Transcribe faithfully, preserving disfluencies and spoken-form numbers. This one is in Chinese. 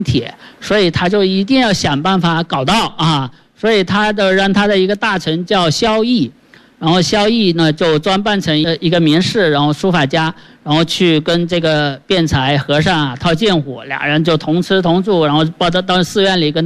铁，所以他就一定要想办法搞到啊，所以他的让他的一个大臣叫萧绎，然后萧绎呢就装扮成一个一个名士，然后书法家，然后去跟这个辩才和尚啊套近乎，俩人就同吃同住，然后抱到到寺院里跟。